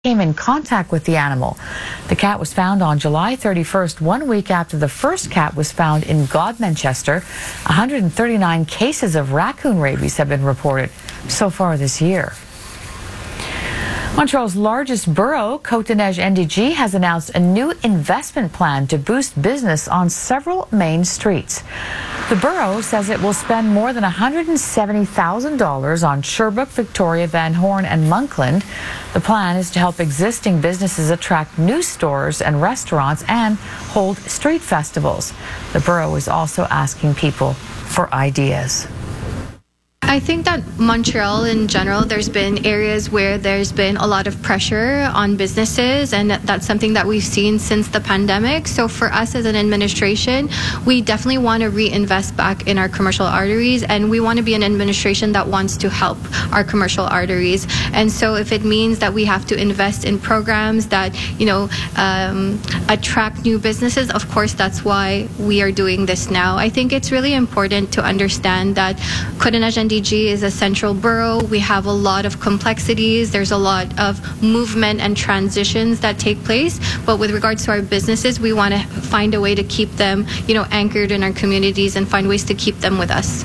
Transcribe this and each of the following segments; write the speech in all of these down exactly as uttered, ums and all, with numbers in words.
came in contact with the animal. The cat was found on July thirty-first, one week after the first cat was found in Godmanchester. one hundred thirty-nine cases of raccoon rabies have been reported so far this year. Montreal's largest borough, Côte-des-Neiges N D G, has announced a new investment plan to boost business on several main streets. The borough says it will spend more than one hundred seventy thousand dollars on Sherbrooke, Victoria, Van Horn, and Monkland. The plan is to help existing businesses attract new stores and restaurants and hold street festivals. The borough is also asking people for ideas. I think that Montreal in general, there's been areas where there's been a lot of pressure on businesses, and that's something that we've seen since the pandemic. So for us as an administration, we definitely want to reinvest back in our commercial arteries, and we want to be an administration that wants to help our commercial arteries. And so if it means that we have to invest in programs that, you know, um, attract new businesses, of course, that's why we are doing this now. I think it's really important to understand that Côte-des-Neiges N D G is a central borough. We have a lot of complexities. There's a lot of movement and transitions that take place. But with regards to our businesses, we want to find a way to keep them, you know, anchored in our communities and find ways to keep them with us.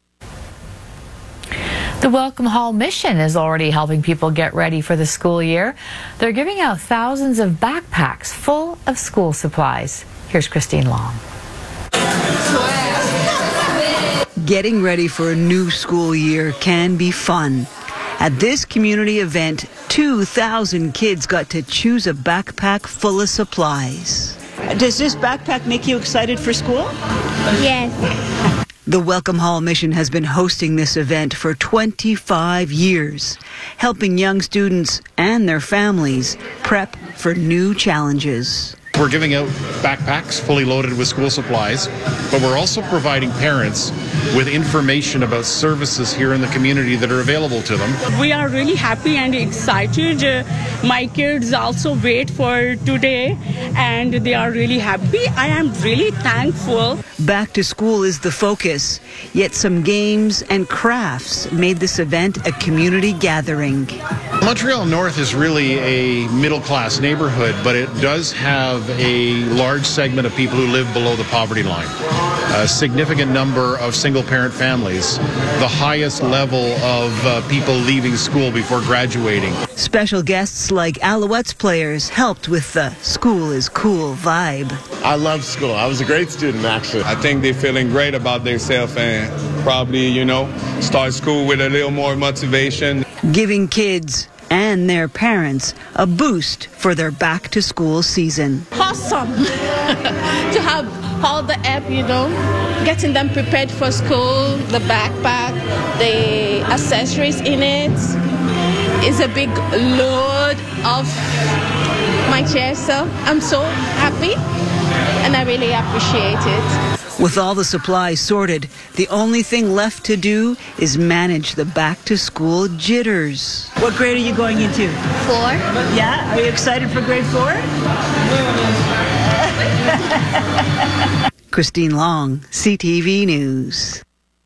The Welcome Hall Mission is already helping people get ready for the school year. They're giving out thousands of backpacks full of school supplies. Here's Christine Long. Getting ready for a new school year can be fun. At this community event, two thousand kids got to choose a backpack full of supplies. Does this backpack make you excited for school? Yes. The Welcome Hall Mission has been hosting this event for twenty-five years, helping young students and their families prep for new challenges. We're giving out backpacks fully loaded with school supplies, but we're also providing parents with information about services here in the community that are available to them. We are really happy and excited. Uh, my kids also wait for today and they are really happy. I am really thankful. Back to school is the focus, yet some games and crafts made this event a community gathering. Montreal North is really a middle-class neighborhood, but it does have a large segment of people who live below the poverty line. A significant number of single-parent families, the highest level of uh, people leaving school before graduating. Special guests like Alouettes players helped with the school is cool vibe. I love school. I was a great student, actually. I think they're feeling great about themselves and probably, you know, start school with a little more motivation. Giving kids and their parents a boost for their back-to-school season. Awesome to have all the app, you know, getting them prepared for school, the backpack, the accessories in it is a big load off my chest. So I'm so happy and I really appreciate it. With all the supplies sorted, the only thing left to do is manage the back-to-school jitters. What grade are you going into? Four. Yeah? Are you excited for grade four? Christine Long, C T V News.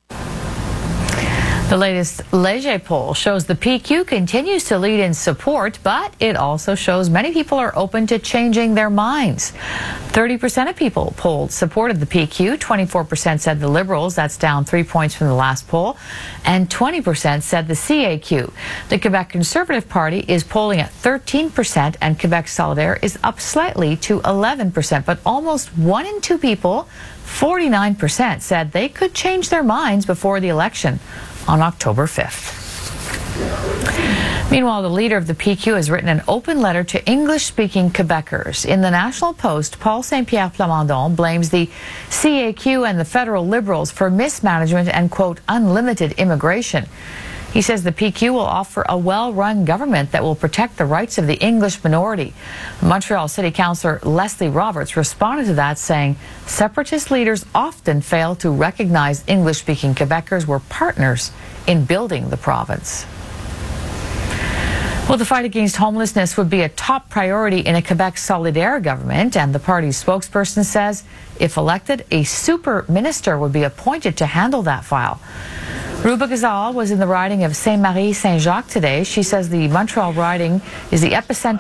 The latest Leger poll shows the P Q continues to lead in support, but it also shows many people are open to changing their minds. thirty percent of people polled supported the P Q, twenty-four percent said the Liberals, that's down three points from the last poll, and twenty percent said the C A Q. The Quebec Conservative Party is polling at thirteen percent, and Quebec Solidaire is up slightly to eleven percent, but almost one in two people, forty-nine percent, said they could change their minds before the election on October fifth. Meanwhile, the leader of the P Q has written an open letter to English-speaking Quebecers. In the National Post, Paul Saint-Pierre Plamondon blames the C A Q and the federal Liberals for mismanagement and, quote, unlimited immigration. He says the P Q will offer a well-run government that will protect the rights of the English minority. Montreal City Councillor Leslie Roberts responded to that, saying separatist leaders often fail to recognize English-speaking Quebecers were partners in building the province. Well, the fight against homelessness would be a top priority in a Quebec Solidaire government, and the party's spokesperson says if elected, a super minister would be appointed to handle that file. Ruba Ghazal was in the riding of Saint-Marie Saint-Jacques today. She says the Montreal riding is the epicenter